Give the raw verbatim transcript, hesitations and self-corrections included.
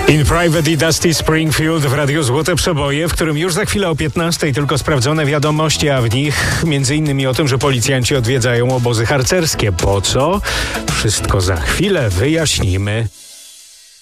In Private i Dusty Springfield w Radiu Złote Przeboje, w którym już za chwilę o piętnastej tylko sprawdzone wiadomości, a w nich między innymi o tym, że policjanci odwiedzają obozy harcerskie. Po co? Wszystko za chwilę wyjaśnimy.